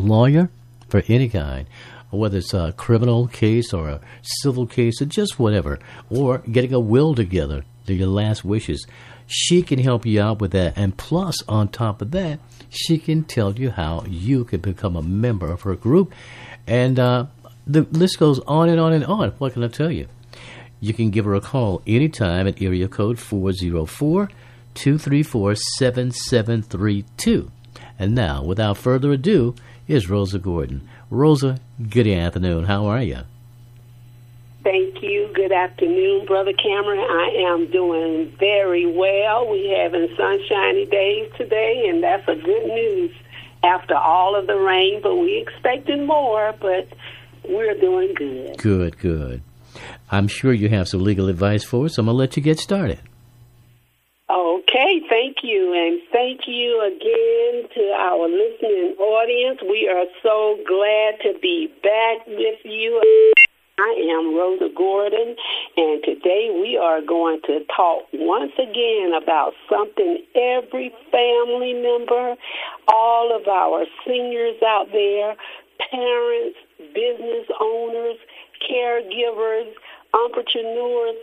lawyer for any kind, whether it's a criminal case or a civil case or just whatever, or getting a will together, your last wishes. She can help you out with that. And plus, on top of that, she can tell you how you can become a member of her group. And the list goes on and on and on. What can I tell you? You can give her a call anytime at area code 404-234-7732. And now, without further ado, is Rosa Gordon. Rosa, good afternoon. How are you? Thank you. Good afternoon, Brother Cameron. I am doing very well. We're having sunshiny days today, and that's a good news after all of the rain, but we're expecting more, but we're doing good. Good, good. I'm sure you have some legal advice for us, so I'm going to let you get started. Okay, thank you. And thank you again to our listening audience. We are so glad to be back with you. I am Rosa Gordon, and today we are going to talk once again about something every family member, all of our seniors out there, parents, business owners, caregivers, entrepreneurs,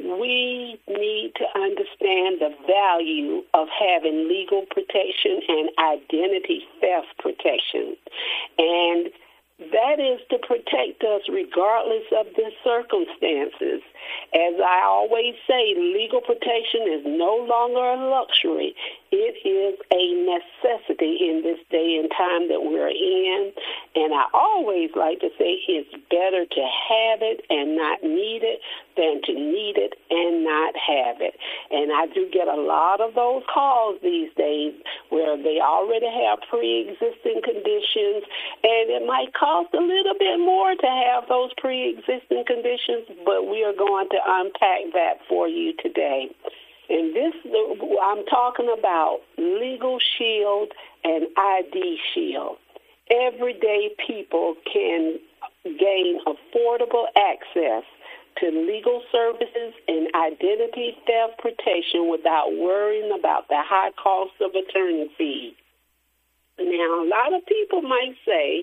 we need to understand the value of having legal protection and identity theft protection. And that is to protect us regardless of the circumstances. As I always say, legal protection is no longer a luxury. It is a necessity in this day and time that we're in. And I always like to say it's better to have it and not need it than to need it and not have it. And I do get a lot of those calls these days where they already have pre-existing conditions, and it might cost a little bit more to have those pre-existing conditions, but we are going to unpack that for you today. And this, I'm talking about Legal Shield and ID Shield. Everyday people can gain affordable access to legal services and identity theft protection without worrying about the high cost of attorney fees. Now, a lot of people might say,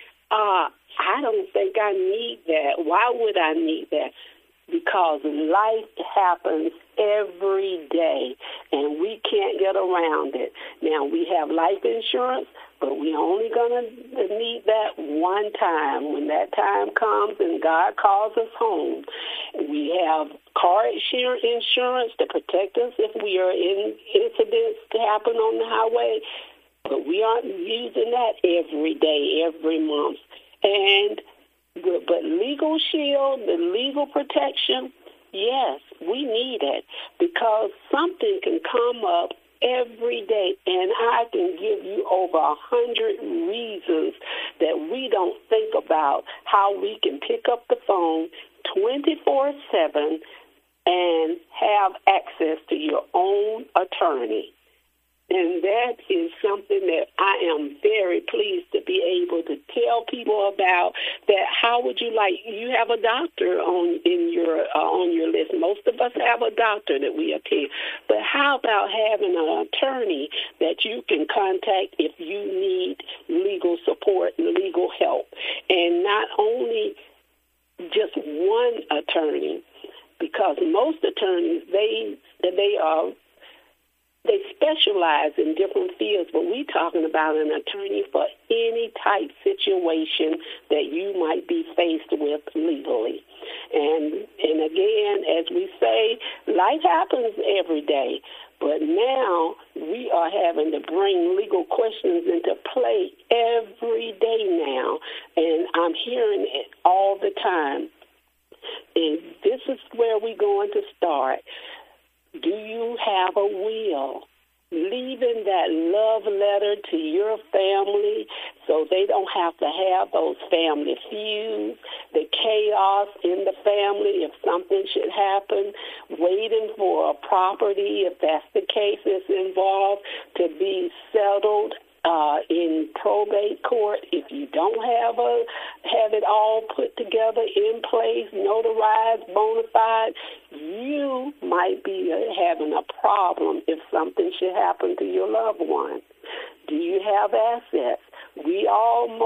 I don't think I need that. Why would I need that? Because life happens every day, and we can't get around it. Now, we have life insurance, but we're only going to need that one time. When that time comes and God calls us home, we have car insurance to protect us if we are in incidents to happen on the highway, but we aren't using that every day, every month. But Legal Shield, the legal protection, yes, we need it because something can come up every day, and I can give you over 100 reasons that we don't think about how we can pick up the phone 24/7 and have access to your own attorney. And that is something that I am very pleased to be able to tell people about. That how would you like? You have a doctor on your list. Most of us have a doctor that we attend. But how about having an attorney that you can contact if you need legal support and legal help, and not only just one attorney, because most attorneys they specialize in different fields, but we're talking about an attorney for any type situation that you might be faced with legally. And again, as we say, life happens every day, but now we are having to bring legal questions into play every day now, and I'm hearing it all the time. And this is where we're going to start. Do you have a will? Leaving that love letter to your family so they don't have to have those family feuds, the chaos in the family if something should happen, waiting for a property, if that's the case that's involved, to be settled in probate court. If you don't have it all put together in place, notarized, bona fide, you might be having a problem if something should happen to your loved one. Do you have assets? We all